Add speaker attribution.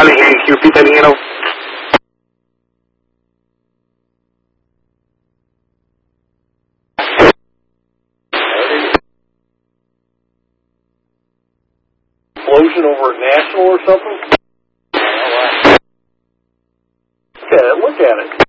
Speaker 1: Can you repeat that again?
Speaker 2: Explosion over at National or something? Okay, look at it.